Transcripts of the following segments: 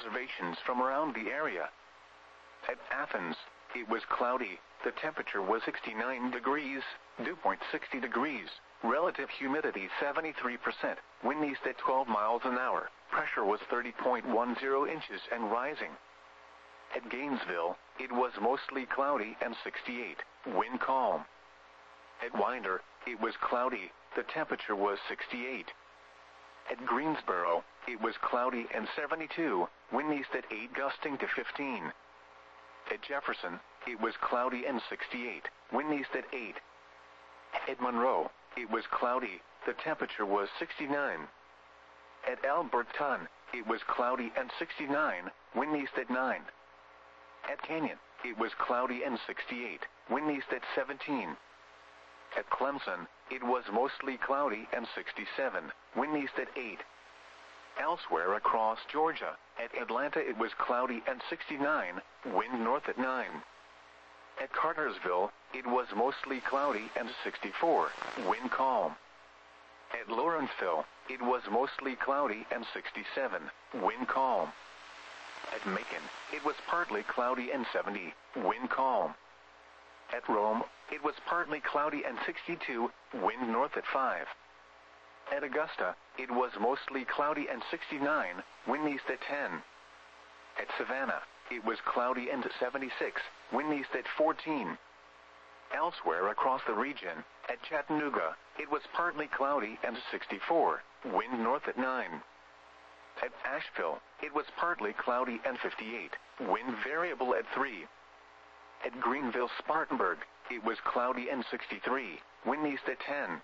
observations from around the area. At Athens, it was cloudy. The temperature was 69 degrees, dew point 60 degrees, relative humidity 73%, wind east at 12 miles an hour, pressure was 30.10 inches and rising. At Gainesville, it was mostly cloudy and 68, wind calm. At Winder, it was cloudy. The temperature was 68. At Greensboro, it was cloudy and 72, wind east at 8 gusting to 15. At Jefferson, it was cloudy and 68, wind east at 8. At Monroe, it was cloudy. The temperature was 69. At Alberton, it was cloudy and 69, wind east at 9. At Canyon, it was cloudy and 68, wind east at 17. At Clemson, it was mostly cloudy and 67, wind east at 8. Elsewhere across Georgia, at Atlanta it was cloudy and 69, wind north at 9. At Cartersville, it was mostly cloudy and 64, wind calm. At Lawrenceville, it was mostly cloudy and 67, wind calm. At Macon, it was partly cloudy and 70, wind calm. At Rome, it was partly cloudy and 62, wind north at 5. At Augusta, it was mostly cloudy and 69, wind east at 10. At Savannah, it was cloudy and 76, wind east at 14. Elsewhere across the region, at Chattanooga, it was partly cloudy and 64, wind north at 9. At Asheville, it was partly cloudy and 58, wind variable at 3. At Greenville-Spartanburg, it was cloudy and 63, wind east at 10.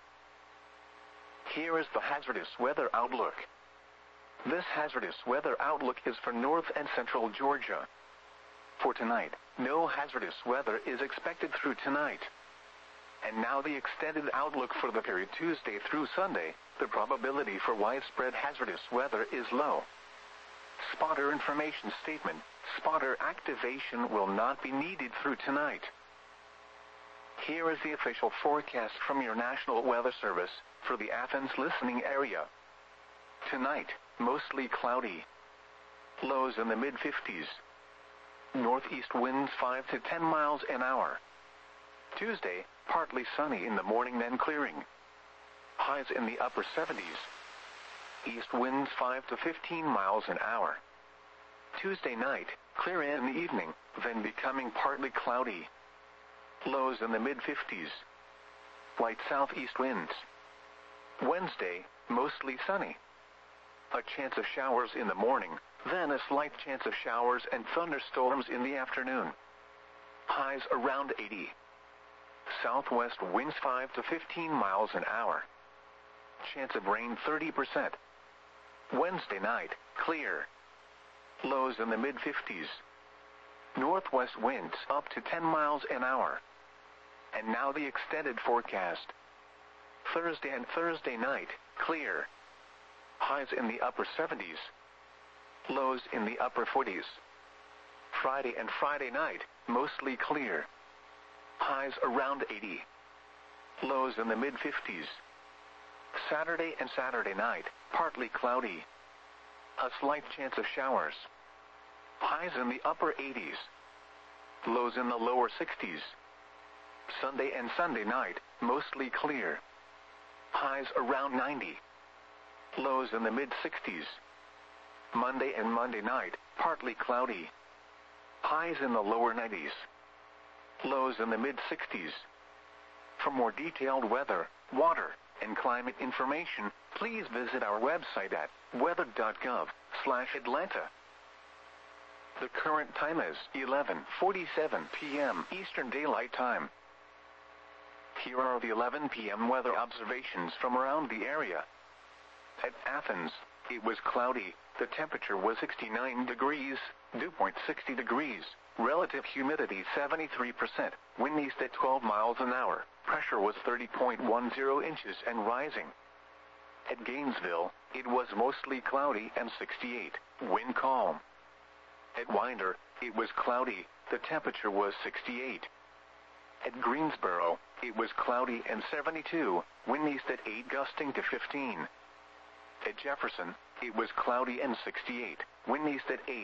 Here is the hazardous weather outlook. This hazardous weather outlook is for north and central Georgia. For tonight, no hazardous weather is expected through tonight. And now the extended outlook for the period Tuesday through Sunday. The probability for widespread hazardous weather is low. Spotter information statement. Spotter activation will not be needed through tonight. Here is the official forecast from your National Weather Service for the Athens listening area. Tonight, mostly cloudy. Lows in the mid-50s. Northeast winds 5 to 10 miles an hour. Tuesday, partly sunny in the morning then clearing. Highs in the upper 70s. East winds 5 to 15 miles an hour. Tuesday night, clear in the evening, then becoming partly cloudy. Lows in the mid-50s. Light southeast winds. Wednesday, mostly sunny. A chance of showers in the morning, then a slight chance of showers and thunderstorms in the afternoon. Highs around 80. Southwest winds 5 to 15 miles an hour. Chance of rain 30%. Wednesday night, clear. Lows in the mid-50s. Northwest winds up to 10 miles an hour. And now the extended forecast. Thursday and Thursday night, clear. Highs in the upper 70s. Lows in the upper 40s. Friday and Friday night, mostly clear. Highs around 80. Lows in the mid-50s. Saturday and Saturday night, partly cloudy. A slight chance of showers. Highs in the upper 80s. Lows in the lower 60s. Sunday and Sunday night, mostly clear. Highs around 90. Lows in the mid-60s. Monday and Monday night, partly cloudy. Highs in the lower 90s. Lows in the mid-60s. For more detailed weather, water, and climate information, please visit our website at weather.gov/Atlanta. The current time is 11:47 p.m. Eastern Daylight Time. Here are the 11 p.m. weather observations from around the area. At Athens, it was cloudy. The temperature was 69 degrees, dew point 60 degrees, relative humidity 73%, wind east at 12 miles an hour, pressure was 30.10 inches and rising. At Gainesville, it was mostly cloudy and 68, wind calm. At Winder, it was cloudy. The temperature was 68. At Greensboro, it was cloudy and 72, wind east at 8 gusting to 15. At Jefferson, it was cloudy and 68, wind east at 8.